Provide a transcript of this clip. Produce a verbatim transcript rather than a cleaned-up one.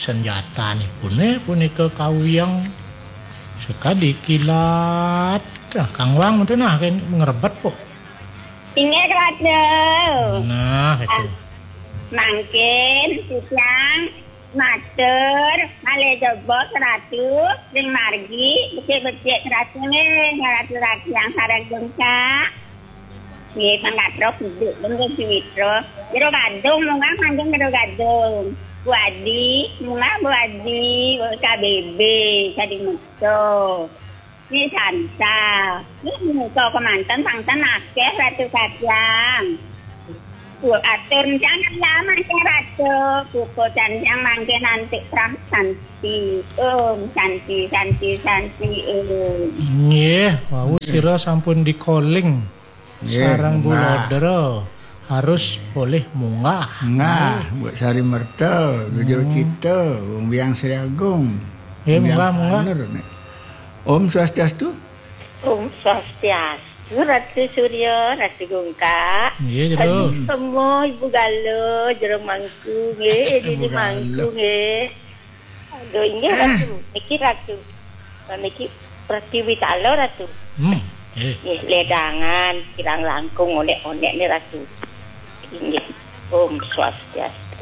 senjatanipun eh punika kawiyang sekadi kilat. Ah, Kang Wang mboten nah ngerebet po. Ingat rada. Nah, itu. Mangkin siang matur male jebot ratu ring margi becik-becik ratune ratu ratu yang sareng dengka. Nggih pangatro duduk dengan Suwitro. Jero gadung munggah manjing jero gadung. Bu Adi, munggah Bu Adi, K B B, Kading Muto. Ini Santa. Ini Muto kemantan pangtan akeh Ratu Kajang. Bu atur jangan lama ya Ratu. Buku janjang mangke nanti Pram Santi. Om Santi, Santi, Santi. Om. Nggih, wau sira sampun di calling. Sarang Bulodro harus boleh munggah. Nah, buat Sari Merta, Bujur Hmm. Cita, Wong Biang Sri Agung. Ya, munggah, munggah. Om Swastiastu. Om Swastiastu, Ratu Surya, Ratu Gungka. Nggih, jero. Semua Ibu Galo, jero mangku nggih, di Ibu mangku Galo. nggih. Aduh, nggih Ratu, niki Ratu. Niki Pratiwitalo Ratu. Hmm. Eh, Nggih, ledangan, kirang langkung onek-onek nih Ratu. Nggih, Om Swastiastu.